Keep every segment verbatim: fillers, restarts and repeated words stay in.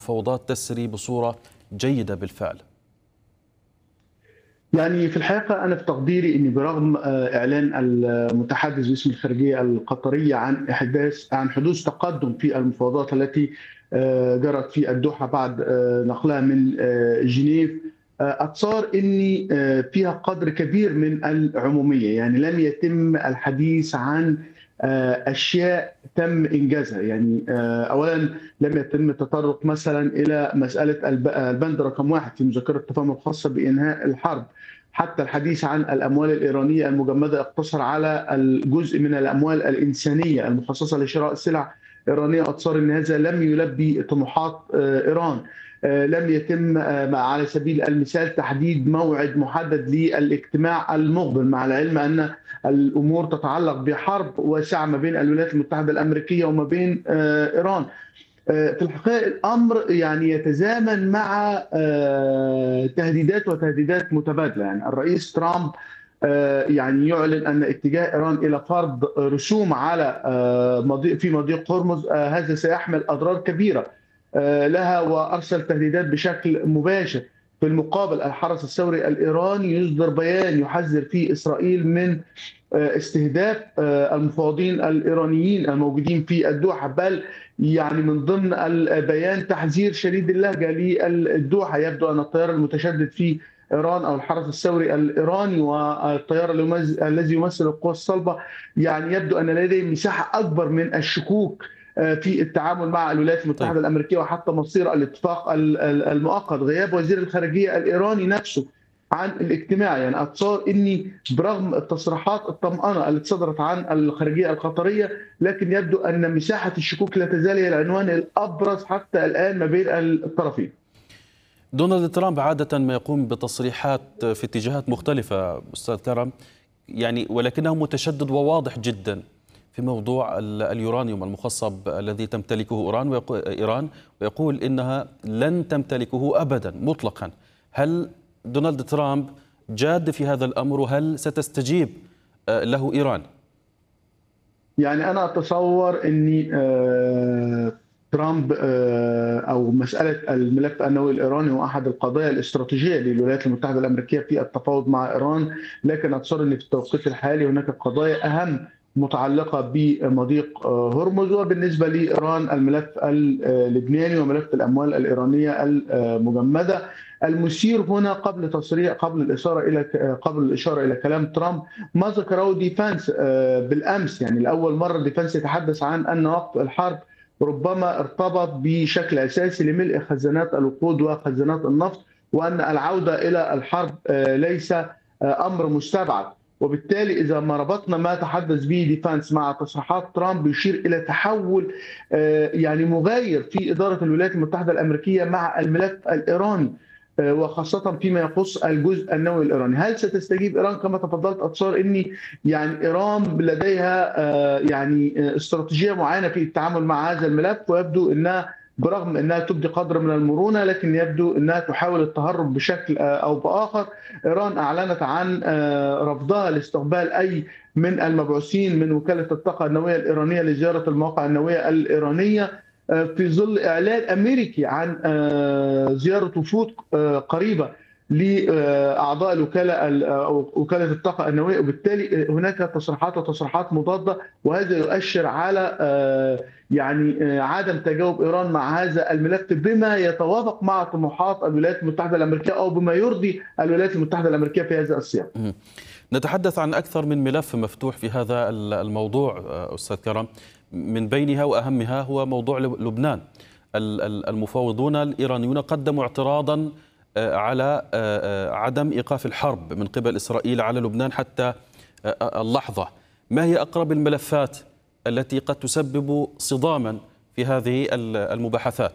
المفاوضات تسري بصورة جيدة بالفعل؟ يعني في الحقيقة أنا في تقديري أن برغم إعلان المتحدث باسم الخارجية القطرية عن إحداث عن حدوث تقدم في المفاوضات التي جرت في الدوحة بعد نقلها من جنيف، أتصار أن فيها قدر كبير من العمومية. يعني لم يتم الحديث عن أشياء تم إنجازها. يعني أولا لم يتم التطرق مثلا إلى مسألة البند رقم واحد في مذكرة التفاهم الخاصة بإنهاء الحرب. حتى الحديث عن الأموال الإيرانية المجمدة اقتصر على الجزء من الأموال الإنسانية المخصصة لشراء سلع إيرانية. أتصار أن هذا لم يلبي طموحات إيران. لم يتم على سبيل المثال تحديد موعد محدد للاجتماع المقبل، مع العلم أن الأمور تتعلق بحرب واسعة ما بين الولايات المتحدة الأمريكية وما بين إيران. في الحقيقة الأمر يعني يتزامن مع تهديدات وتهديدات متبادلة. يعني الرئيس ترامب يعني يعلن أن اتجاه إيران إلى فرض رسوم على مضيق في مضيق هرمز، هذا سيحمل أضرار كبيرة لها، وأرسل تهديدات بشكل مباشر. في المقابل الحرس الثوري الإيراني يصدر بيان يحذر فيه إسرائيل من استهداف المفاوضين الإيرانيين الموجودين في الدوحة، بل يعني من ضمن البيان تحذير شديد اللهجة للدوحة. يبدو أن التيار المتشدد في إيران أو الحرس الثوري الإيراني والتيار الذي يمثل القوى الصلبة، يعني يبدو أن لديهم مساحة أكبر من الشكوك في التعامل مع الولايات المتحدة طيب. الأمريكية وحتى مصير الاتفاق المؤقت. غياب وزير الخارجية الإيراني نفسه عن الاجتماع، يعني أتصور أني برغم التصريحات الطمأنة التي صدرت عن الخارجية القطرية، لكن يبدو أن مساحة الشكوك لا تزال هي العنوان الأبرز حتى الآن ما بين الطرفين. دونالد ترامب عادة ما يقوم بتصريحات في اتجاهات مختلفة أستاذ كرم، يعني ولكنه متشدد وواضح جدا في موضوع اليورانيوم المخصب الذي تمتلكه إيران إيران ويقول إنها لن تمتلكه أبدا مطلقا. هل دونالد ترامب جاد في هذا الأمر، وهل ستستجيب له إيران؟ يعني أنا أتصور أن ترامب أو مسألة الملف النووي الإيراني هو أحد القضايا الاستراتيجية للولايات المتحدة الأمريكية في التفاوض مع إيران، لكن أتصور أن في التوقيت الحالي هناك قضايا أهم متعلقة بمضيق هرمز، وبالنسبة لإيران الملف اللبناني وملف الأموال الإيرانية المجمدة. المثير هنا قبل تصريح قبل الإشارة إلى قبل الإشارة إلى كلام ترامب ما ذكره ديفانس بالأمس. يعني لأول مرة ديفانس يتحدث عن أن وقف الحرب ربما ارتبط بشكل أساسي لملء خزانات الوقود وخزانات النفط، وأن العودة إلى الحرب ليس أمر مستبعد. وبالتالي إذا ما ربطنا ما تحدث به ديفانس مع تصريحات ترامب يشير إلى تحول يعني مغاير في إدارة الولايات المتحدة الأمريكية مع الملف الإيراني، وخاصة فيما يخص الجزء النووي الإيراني. هل ستستجيب إيران؟ كما تفضلت أتصور أني يعني إيران لديها يعني استراتيجية معينة في التعامل مع هذا الملف، ويبدو أنها برغم أنها تبدي قدر من المرونة، لكن يبدو أنها تحاول التهرب بشكل أو بآخر. إيران أعلنت عن رفضها لاستقبال أي من المبعوثين من وكالة الطاقة النووية الإيرانية لزيارة المواقع النووية الإيرانية، في ظل إعلان أمريكي عن زيارة وفود قريبة لأعضاء الوكالة أو وكالة الطاقة النووية. وبالتالي هناك تصريحات وتصريحات مضادة، وهذا يؤشر على يعني عدم تجاوب إيران مع هذا الملف بما يتوافق مع طموحات الولايات المتحدة الأمريكية أو بما يرضي الولايات المتحدة الأمريكية في هذا السياق. نتحدث عن أكثر من ملف مفتوح في هذا الموضوع أستاذ كرم، من بينها وأهمها هو موضوع لبنان. المفاوضون الإيرانيون قدموا اعتراضا على عدم إيقاف الحرب من قبل إسرائيل على لبنان حتى اللحظة. ما هي أقرب الملفات التي قد تسبب صداما في هذه المباحثات؟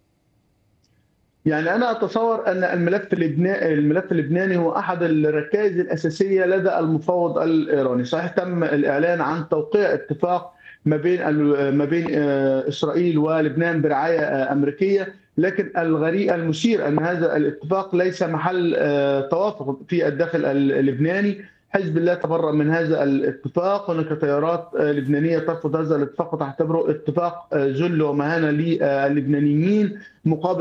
يعني أنا أتصور أن الملف اللبناني الملف اللبناني هو أحد الركائز الأساسية لدى المفاوض الإيراني. صحيح تم الإعلان عن توقيع اتفاق ما بين ما بين إسرائيل ولبنان برعاية أمريكية، لكن الغريب المثير أن هذا الاتفاق ليس محل توافق في الداخل اللبناني. حزب الله تبرأ من هذا الاتفاق. هناك تيارات لبنانية ترفض هذا الاتفاق وتعتبره اتفاق ذل ومهانة للبنانيين مقابل